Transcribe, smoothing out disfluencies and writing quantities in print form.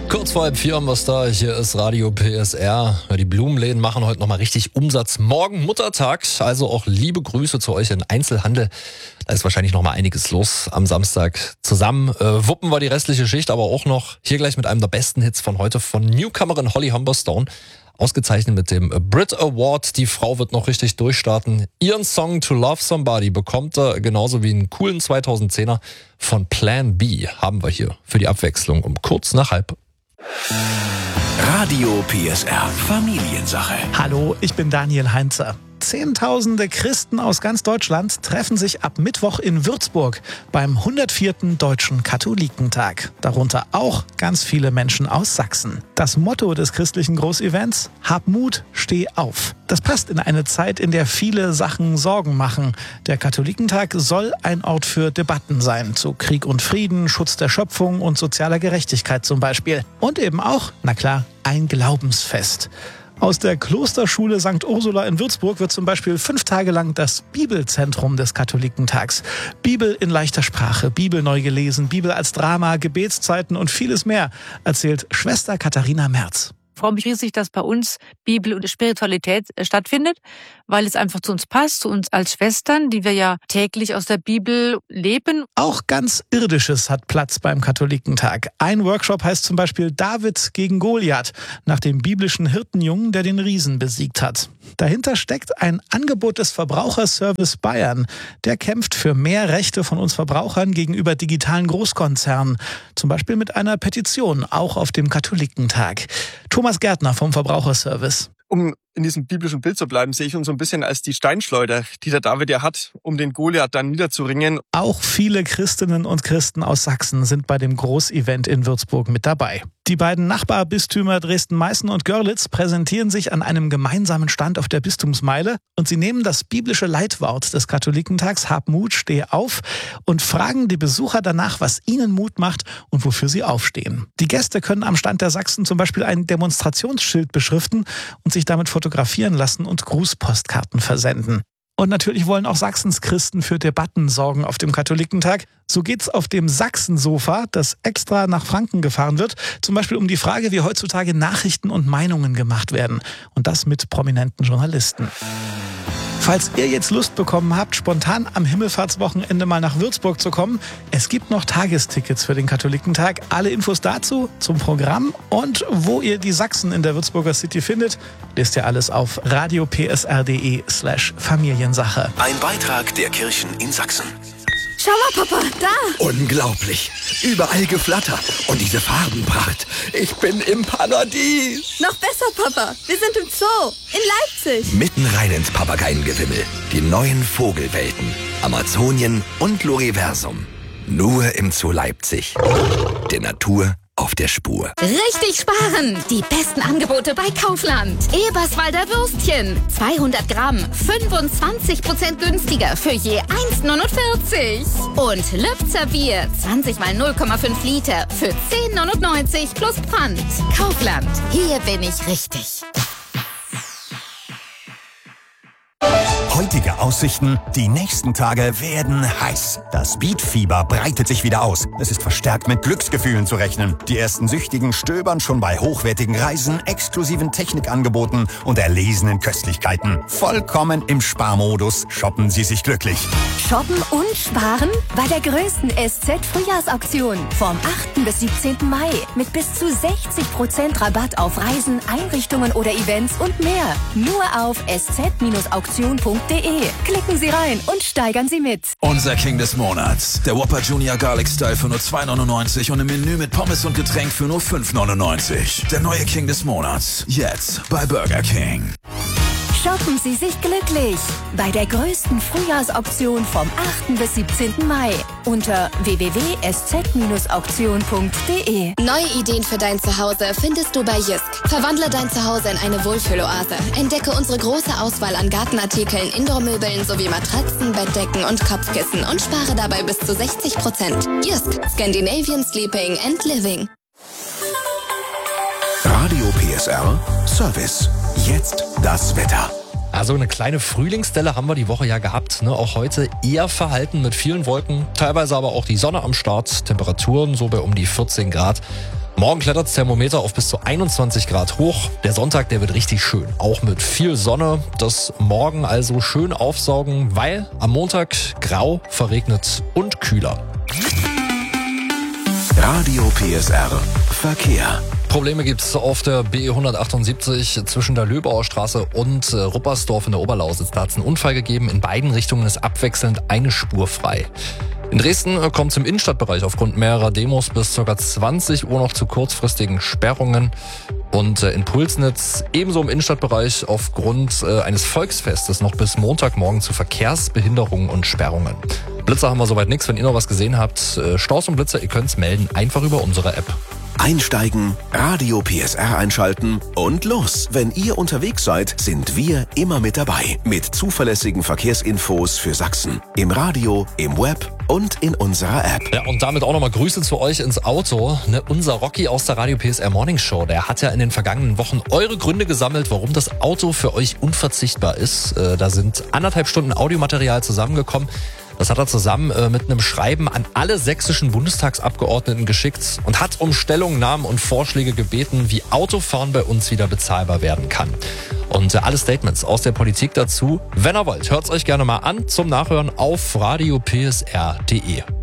Kurz vor 3:30 haben wir es da. Hier ist Radio PSR. Die Blumenläden machen heute nochmal richtig Umsatz. Morgen Muttertag, also auch liebe Grüße zu euch in Einzelhandel. Da ist wahrscheinlich nochmal einiges los am Samstag. Zusammen wuppen wir die restliche Schicht, aber auch noch hier gleich mit einem der besten Hits von heute von Newcomerin Holly Humberstone. Ausgezeichnet mit dem Brit Award. Die Frau wird noch richtig durchstarten. Ihren Song To Love Somebody bekommt er genauso wie einen coolen 2010er von Plan B. Haben wir hier für die Abwechslung um kurz nach 3:30. Radio PSR Familiensache. Hallo, ich bin Daniel Heinzer. Zehntausende Christen aus ganz Deutschland treffen sich ab Mittwoch in Würzburg beim 104. Deutschen Katholikentag. Darunter auch ganz viele Menschen aus Sachsen. Das Motto des christlichen Großevents: Hab Mut, steh auf. Das passt in eine Zeit, in der viele Sachen Sorgen machen. Der Katholikentag soll ein Ort für Debatten sein. Zu Krieg und Frieden, Schutz der Schöpfung und sozialer Gerechtigkeit zum Beispiel. Und eben auch, na klar, ein Glaubensfest. Aus der Klosterschule St. Ursula in Würzburg wird zum Beispiel 5 Tage lang das Bibelzentrum des Katholikentags. Bibel in leichter Sprache, Bibel neu gelesen, Bibel als Drama, Gebetszeiten und vieles mehr, erzählt Schwester Katharina Merz. Ich freue mich riesig, dass bei uns Bibel und Spiritualität stattfindet, weil es einfach zu uns passt, zu uns als Schwestern, die wir ja täglich aus der Bibel leben. Auch ganz Irdisches hat Platz beim Katholikentag. Ein Workshop heißt zum Beispiel David gegen Goliath, nach dem biblischen Hirtenjungen, der den Riesen besiegt hat. Dahinter steckt ein Angebot des Verbraucherservice Bayern. Der kämpft für mehr Rechte von uns Verbrauchern gegenüber digitalen Großkonzernen. Zum Beispiel mit einer Petition, auch auf dem Katholikentag. Thomas Gärtner vom Verbraucherservice. Um in diesem biblischen Bild zu bleiben, sehe ich uns so ein bisschen als die Steinschleuder, die der David ja hat, um den Goliath dann niederzuringen. Auch viele Christinnen und Christen aus Sachsen sind bei dem Großevent in Würzburg mit dabei. Die beiden Nachbarbistümer Dresden-Meißen und Görlitz präsentieren sich an einem gemeinsamen Stand auf der Bistumsmeile und sie nehmen das biblische Leitwort des Katholikentags Hab Mut, steh auf und fragen die Besucher danach, was ihnen Mut macht und wofür sie aufstehen. Die Gäste können am Stand der Sachsen zum Beispiel ein Demonstrationsschild beschriften und sich damit fotografieren lassen und Grußpostkarten versenden. Und natürlich wollen auch Sachsens Christen für Debatten sorgen auf dem Katholikentag. So geht's auf dem Sachsensofa, das extra nach Franken gefahren wird. Zum Beispiel um die Frage, wie heutzutage Nachrichten und Meinungen gemacht werden. Und das mit prominenten Journalisten. Falls ihr jetzt Lust bekommen habt, spontan am Himmelfahrtswochenende mal nach Würzburg zu kommen, es gibt noch Tagestickets für den Katholikentag. Alle Infos dazu, zum Programm und wo ihr die Sachsen in der Würzburger City findet, lest ihr alles auf radiopsr.de/Familiensache. Ein Beitrag der Kirchen in Sachsen. Schau mal, Papa, da! Unglaublich. Überall Geflatter. Und diese Farbenpracht. Ich bin im Paradies. Noch besser, Papa. Wir sind im Zoo. In Leipzig. Mitten rein ins Papageiengewimmel. Die neuen Vogelwelten. Amazonien und Loriversum. Nur im Zoo Leipzig. Der Natur auf der Spur. Richtig sparen! Die besten Angebote bei Kaufland. Eberswalder Würstchen. 200 Gramm, 25% günstiger für je 1,49. Und Lübzer Bier, 20 mal 0,5 Liter für 10,99 plus Pfand. Kaufland. Hier bin ich richtig. Heutige Aussichten: Die nächsten Tage werden heiß. Das Beatfieber breitet sich wieder aus. Es ist verstärkt mit Glücksgefühlen zu rechnen. Die ersten Süchtigen stöbern schon bei hochwertigen Reisen, exklusiven Technikangeboten und erlesenen Köstlichkeiten. Vollkommen im Sparmodus shoppen Sie sich glücklich. Shoppen und sparen bei der größten SZ-Frühjahrsauktion vom 8. bis 17. Mai mit bis zu 60% Rabatt auf Reisen, Einrichtungen oder Events und mehr. Nur auf sz-auktion.de. Klicken Sie rein und steigern Sie mit. Unser King des Monats. Der Whopper Junior Garlic Style für nur 2,99 und im Menü mit Pommes und Getränk für nur 5,99. Der neue King des Monats. Jetzt bei Burger King. Shoppen Sie sich glücklich bei der größten Frühjahrsauktion vom 8. bis 17. Mai unter www.sz-auktion.de. Neue Ideen für dein Zuhause findest du bei Jysk. Verwandle dein Zuhause in eine Wohlfühloase. Entdecke unsere große Auswahl an Gartenartikeln, Indoormöbeln sowie Matratzen, Bettdecken und Kopfkissen und spare dabei bis zu 60%. Jysk, Scandinavian Sleeping and Living. Radio PSR Service. Jetzt das Wetter. Also eine kleine Frühlingsdelle haben wir die Woche ja gehabt. Ne? Auch heute eher verhalten mit vielen Wolken, teilweise aber auch die Sonne am Start. Temperaturen so bei um die 14 Grad. Morgen klettert das Thermometer auf bis zu 21 Grad hoch. Der Sonntag, der wird richtig schön. Auch mit viel Sonne. Das Morgen also schön aufsaugen, weil am Montag grau, verregnet und kühler. Radio PSR Verkehr. Probleme gibt's auf der BE 178 zwischen der Löbauer Straße und Ruppersdorf in der Oberlausitz. Da hat's einen Unfall gegeben. In beiden Richtungen ist abwechselnd eine Spur frei. In Dresden kommt es im Innenstadtbereich aufgrund mehrerer Demos bis ca. 20 Uhr noch zu kurzfristigen Sperrungen. Und in Pulsnitz ebenso im Innenstadtbereich aufgrund eines Volksfestes noch bis Montagmorgen zu Verkehrsbehinderungen und Sperrungen. Blitzer haben wir soweit nichts. Wenn ihr noch was gesehen habt, Staus und Blitzer, ihr könnt's melden, einfach über unsere App. Einsteigen, Radio PSR einschalten und los. Wenn ihr unterwegs seid, sind wir immer mit dabei. Mit zuverlässigen Verkehrsinfos für Sachsen. Im Radio, im Web und in unserer App. Ja, und damit auch nochmal Grüße zu euch ins Auto. Ne, unser Rocky aus der Radio PSR Morning Show, der hat ja in den vergangenen Wochen eure Gründe gesammelt, warum das Auto für euch unverzichtbar ist. Da sind 1,5 Stunden Audiomaterial zusammengekommen. Das hat er zusammen mit einem Schreiben an alle sächsischen Bundestagsabgeordneten geschickt und hat um Stellungnahmen und Vorschläge gebeten, wie Autofahren bei uns wieder bezahlbar werden kann. Und alle Statements aus der Politik dazu, wenn ihr wollt, hört's euch gerne mal an zum Nachhören auf radiopsr.de.